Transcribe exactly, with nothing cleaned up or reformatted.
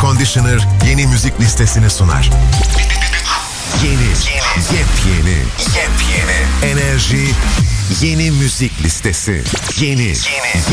Conditioner yeni müzik listesini sunar. Yeni, yeni, yepyeni, yepyeni enerji, yeni müzik listesi. Yeni, yeni,